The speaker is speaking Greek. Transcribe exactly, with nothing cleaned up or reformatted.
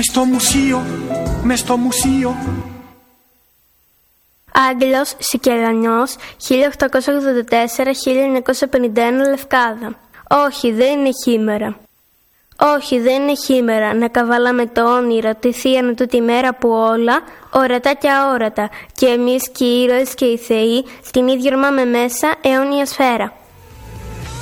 Μες στο μουσείο, μες στο μουσείο. Άγγελος Σικελανιός, χίλια οκτακόσια ογδόντα τέσσερα με χίλια εννιακόσια πενήντα ένα, Λευκάδα. Όχι, δεν είναι χήμερα. Όχι, δεν είναι χήμερα να καβαλάμε το όνειρο τη θεία του τη μέρα που όλα, ορατά και αόρατα, και εμείς και οι ήρωες και οι θεοί, στην ίδια ορμάμε μέσα αιώνια σφαίρα.